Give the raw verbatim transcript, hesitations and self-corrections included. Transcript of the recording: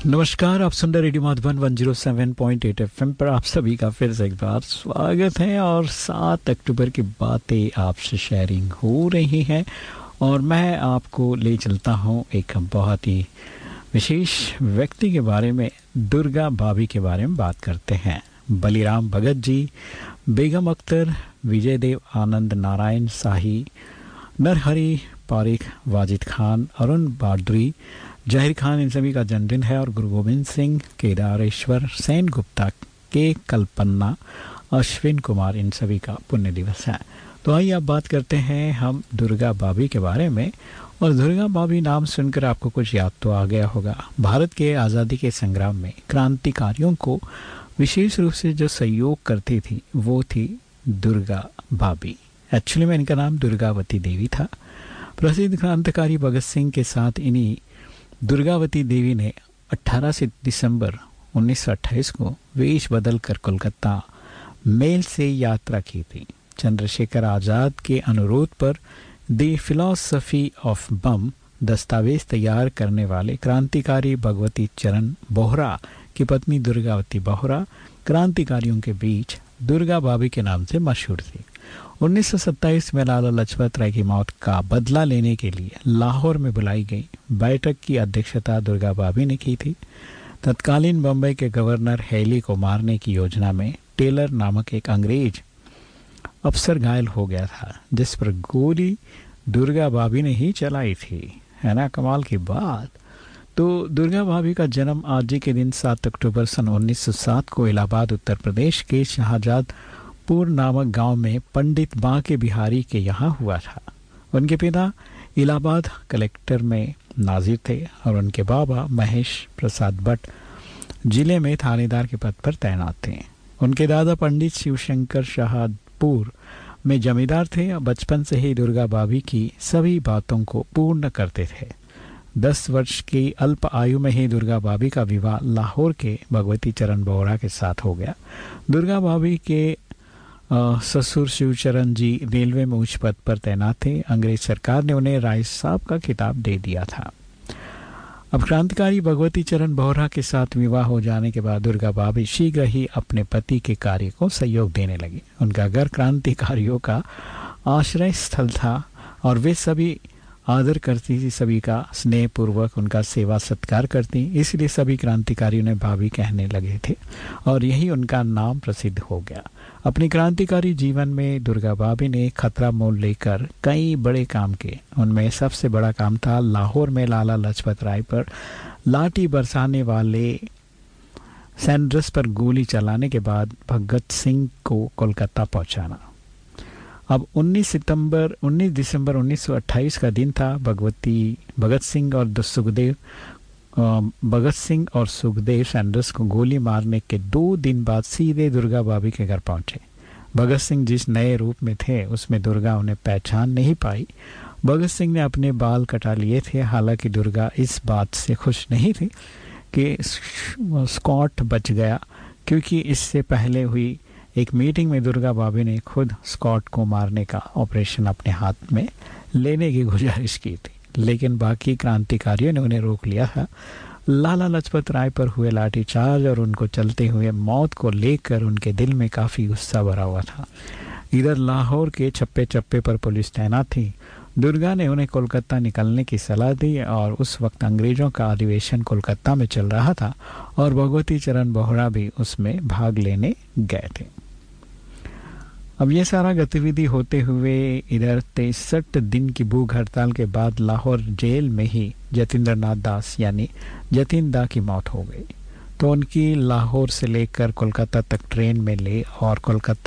नमस्कार, आप सुन रहे radio Madhuban one zero seven point eight FM पर आप सभी का फिर से एक बार स्वागत है। और सात अक्टूबर की बातें आपसे शेयरिंग हो रही हैं और मैं आपको ले चलता हूं एक बहुत ही विशेष व्यक्ति के बारे में। दुर्गा भाभी के बारे में बात करते हैं। बलिराम भगत जी, बेगम अख्तर, विजय देव आनंद, नारायण शाही, नरहरि पारिक, वाजिद खान, अरुण बारदुरी, जहीर खान, इन सभी का जन्मदिन है। और गुरु गोविंद सिंह, केदारेश्वर, सेन गुप्ता, के कल्पना, अश्विन कुमार, इन सभी का पुण्य दिवस है। तो आइए अब बात करते हैं हम दुर्गा भाभी के बारे में। और दुर्गा भाभी नाम सुनकर आपको कुछ याद तो आ गया होगा। भारत के आज़ादी के संग्राम में क्रांतिकारियों को विशेष रूप से जो सहयोग करती थी वो थी दुर्गा भाभी। एक्चुअली में इनका नाम दुर्गावती देवी था। प्रसिद्ध क्रांतिकारी भगत सिंह के साथ इन्हीं दुर्गावती देवी ने अठारह दिसंबर उन्नीस सौ अट्ठाईस को वेश बदलकर कोलकाता मेल से यात्रा की थी। चंद्रशेखर आज़ाद के अनुरोध पर द फिलॉसफी ऑफ बम दस्तावेज तैयार करने वाले क्रांतिकारी भगवती चरण बोहरा की पत्नी दुर्गावती बोहरा क्रांतिकारियों के बीच दुर्गा भाभी के नाम से मशहूर थी। उन्नीस सौ सत्ताईस में लाला लाजपत राय की मौत का बदला लेने के लिए लाहौर में बुलाई गई बैठक की अध्यक्षता दुर्गा भाभी ने की थी। तत्कालीन बम्बई के गवर्नर हेली को मारने की योजना में टेलर नामक एक अंग्रेज अफसर घायल हो गया था, जिस पर गोली दुर्गा भाभी ने ही चलाई थी। है ना कमाल की बात। तो दुर्गा भाभी का जन्म आज ही के दिन सात अक्टूबर सन उन्नीस सौ सात को इलाहाबाद उत्तर प्रदेश के शाहजादपुर नामक गांव में पंडित बांके बिहारी के यहाँ हुआ था। उनके पिता इलाहाबाद कलेक्टर में नाजिर थे और उनके बाबा महेश प्रसाद भट्ट जिले में थानेदार के पद पर तैनात थे। उनके दादा पंडित शिवशंकर शाहपुर में जमींदार थे और बचपन से ही दुर्गा भाभी की सभी बातों को पूर्ण करते थे। दस वर्ष की अल्प आयु में ही दुर्गा भाभी का विवाह लाहौर के भगवती चरण बोहरा के साथ हो गया। दुर्गा भाभी के ससुर शिवचरण जी रेलवे में उच्च पद पर तैनात थे। अंग्रेज सरकार ने उन्हें राय साहब का खिताब दे दिया था। अब क्रांतिकारी भगवती चरण बोहरा के साथ विवाह हो जाने के बाद दुर्गा भाभी शीघ्र ही अपने पति के कार्य को सहयोग देने लगी। उनका घर क्रांतिकारियों का आश्रय स्थल था और वे सभी आदर करती थी, सभी का स्नेह पूर्वक उनका सेवा सत्कार करती, इसलिए सभी क्रांतिकारियों ने भाभी कहने लगे थे और यही उनका नाम प्रसिद्ध हो गया। अपनी क्रांतिकारी जीवन में दुर्गा भाभी ने खतरा मोल लेकर कई बड़े काम किए। उनमें सबसे बड़ा काम था लाहौर में लाला लाजपत राय पर लाठी बरसाने वाले सैंड्रस पर गोली चलाने के बाद भगत सिंह को कोलकाता पहुंचाना। अब उन्नीस सितंबर उन्नीस दिसंबर उन्नीस सौ अट्ठाईस का दिन था। भगवती भगत सिंह और सुखदेव भगत सिंह और सुखदेव सैंडर्स को गोली मारने के दो दिन बाद सीधे दुर्गा भाभी के घर पहुंचे। भगत सिंह जिस नए रूप में थे उसमें दुर्गा उन्हें पहचान नहीं पाई। भगत सिंह ने अपने बाल कटा लिए थे। हालांकि दुर्गा इस बात से खुश नहीं थी कि स्कॉट बच गया, क्योंकि इससे पहले हुई एक मीटिंग में दुर्गा भाभी ने खुद स्कॉट को मारने का ऑपरेशन अपने हाथ में लेने की गुजारिश की थी, लेकिन बाकी क्रांतिकारियों ने उन्हें रोक लिया था। लाला लाजपत राय पर हुए लाठीचार्ज और उनको चलते हुए मौत को लेकर उनके दिल में काफ़ी गुस्सा भरा हुआ था। इधर लाहौर के छप्पे छप्पे पर पुलिस तैनात थी। दुर्गा ने उन्हें कोलकाता निकलने की सलाह दी और उस वक्त अंग्रेजों का अधिवेशन कोलकाता में चल रहा था और भगवती चरण बोहरा भी उसमें भाग लेने गए थे। अब ये सारा गतिविधि होते हुए इधर तिरसठ दिन की भूख हड़ताल के बाद लाहौर जेल में ही जतीन्द्र नाथ दास यानी जतीन दा की मौत हो गई। तो उनकी लाहौर से लेकर कोलकाता तक ट्रेन में ले और कोलकाता